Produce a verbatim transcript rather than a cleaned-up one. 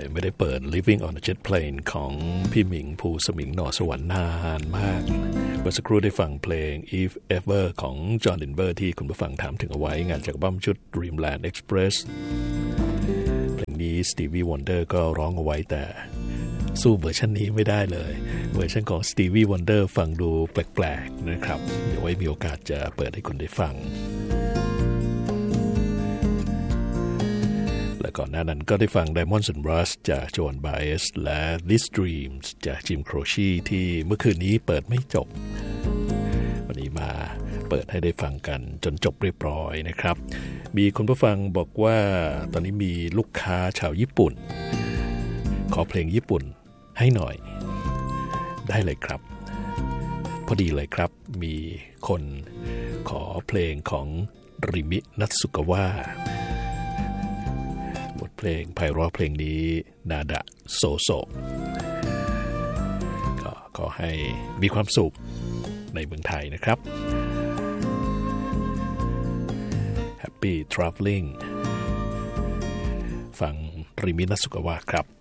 ไม่ได้เปิด Living on a Jet Plane ของพี่หมิงภูสมิงหน่อสวรรค์นานมากเมื่อสักครู่ได้ฟังเพลง If Ever ของจอห์น เดนเวอร์ที่คุณผู้ฟังถามถึงเอาไว้งานจากอัลบั้มชุด Dreamland Express เพลงนี้ Stevie Wonder ก็ร้องเอาไว้แต่สู้เวอร์ชันนี้ไม่ได้เลยเวอร์ชันของ Stevie Wonder ฟังดูแปลกๆนะครับเดี๋ยวไว้มีโอกาสจะเปิดให้คุณได้ฟังและก่อนหน้านั้นก็ได้ฟัง Diamonds and Rust จาก Joan Baez และ This Dreams จาก Jim Croce ที่เมื่อคืนนี้เปิดไม่จบวันนี้มาเปิดให้ได้ฟังกันจนจบเรียบร้อยนะครับมีคุณผู้ฟังบอกว่าตอนนี้มีลูกค้าชาวญี่ปุ่นขอเพลงญี่ปุ่นให้หน่อยได้เลยครับพอดีเลยครับมีคนขอเพลงของริมินัตสึกาวะบทเพลงไพเราะเพลงนี้นาดะโซโซก็ขอให้มีความสุขในเมืองไทยนะครับ Happy Traveling ฟังริมินัตสึกาวะครับ